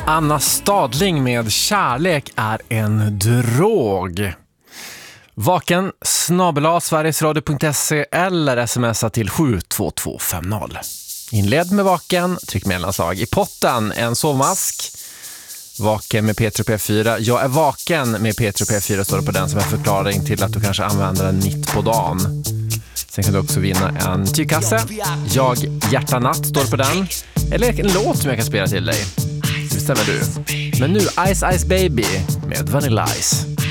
Anna Stadling med Kärlek är en drog. Vaken @sverigesradio.se eller smsa till 72250. Inled med Vaken, tryck mellanslag. I potten en sovmask. Vaken med P3 P4. Jag är vaken med P3 P4 står det på den som en förklaring till att du kanske använder den mitt på dagen. Sen kan du också vinna en tygkasse. Jag hjärtanatt står det på den. Eller en låt som jag kan spela till dig. Det bestämmer du. Men nu Ice Ice Baby med Vanilla Ice.